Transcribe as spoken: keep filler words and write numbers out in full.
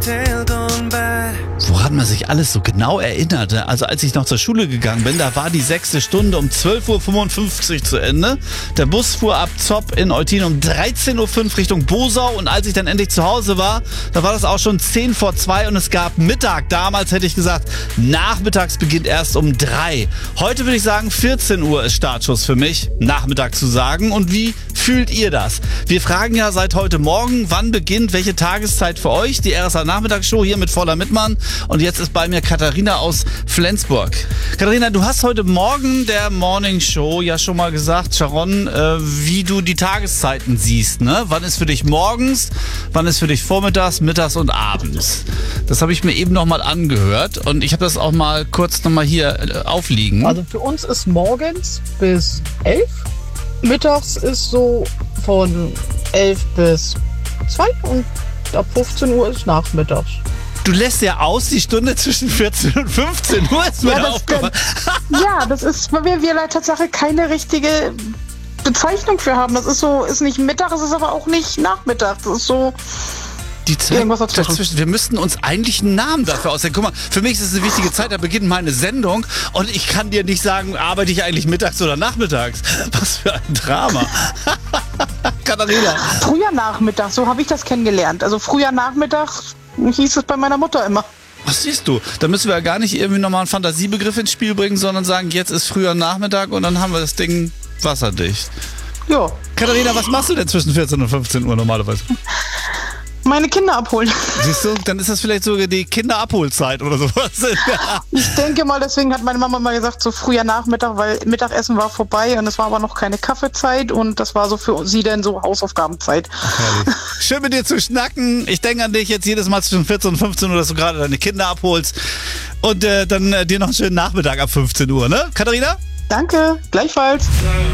Woran man sich alles so genau erinnerte. Also als ich noch zur Schule gegangen bin, da war die sechste Stunde um zwölf Uhr fünfundfünfzig zu Ende. Der Bus fuhr ab Zopp in Eutin um dreizehn Uhr fünf Richtung Bosau und als ich dann endlich zu Hause war, da war das auch schon zehn vor zwei und es gab Mittag. Damals hätte ich gesagt, nachmittags beginnt erst um drei. Heute würde ich sagen, vierzehn Uhr ist Startschuss für mich, Nachmittag zu sagen. Und wie fühlt ihr das? Wir fragen ja seit heute Morgen, wann beginnt welche Tageszeit für euch? Die R S A-Nachmittagsshow hier mit Voller Mittmann. Und jetzt ist bei mir Katharina aus Flensburg. Katharina, du hast heute Morgen der Morning Show ja schon mal gesagt, Sharon, äh, wie du die Tageszeiten siehst. Ne? Wann ist für dich morgens, wann ist für dich vormittags, mittags und abends? Das habe ich mir eben noch mal angehört und ich habe das auch mal kurz noch mal hier äh, aufliegen. Also für uns ist morgens bis elf. Mittags ist so von elf bis zwei und ab fünfzehn Uhr ist nachmittags. Du lässt ja aus die Stunde zwischen vierzehn und fünfzehn Uhr, ist mir Ja, da das, aufgefallen. ja, das ist, weil wir, wir leider Tatsache keine richtige Bezeichnung für haben. Das ist so, ist nicht Mittag, es ist aber auch nicht Nachmittag. Das ist so Die Zeit irgendwas dazwischen. dazwischen. Wir müssten uns eigentlich einen Namen dafür ausdenken. Guck mal, für mich ist es eine wichtige Zeit, da beginnt meine Sendung und ich kann dir nicht sagen, arbeite ich eigentlich mittags oder nachmittags. Was für ein Drama. Katharina. Früher Nachmittag, so habe ich das kennengelernt. Also früher Nachmittag hieß es bei meiner Mutter immer. Was siehst du? Da müssen wir ja gar nicht irgendwie nochmal einen Fantasiebegriff ins Spiel bringen, sondern sagen, jetzt ist früher Nachmittag und dann haben wir das Ding wasserdicht. Ja, Katharina, was machst du denn zwischen vierzehn und fünfzehn Uhr normalerweise? meine Kinder abholen. Siehst du, dann ist das vielleicht sogar die Kinderabholzeit oder sowas. Ich denke mal, deswegen hat meine Mama mal gesagt, so früher Nachmittag, weil Mittagessen war vorbei und es war aber noch keine Kaffeezeit und das war so für sie dann so Hausaufgabenzeit. Herrlich. Schön mit dir zu schnacken. Ich denke an dich jetzt jedes Mal zwischen vierzehn und fünfzehn Uhr, dass du gerade deine Kinder abholst. Und äh, dann äh, dir noch einen schönen Nachmittag ab fünfzehn Uhr, ne? Katharina? Danke, gleichfalls.